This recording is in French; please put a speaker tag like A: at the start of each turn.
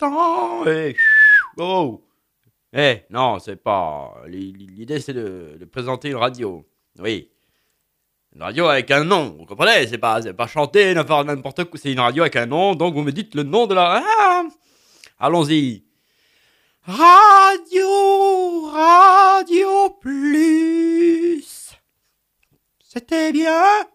A: temps. Oh. Non, c'est pas. L'idée, c'est de présenter une radio. Oui. Une radio avec un nom, vous comprenez? C'est pas chanter, ne faire n'importe quoi. C'est une radio avec un nom, donc vous me dites le nom de la. Ah, allons-y. Radio Plus. C'était bien.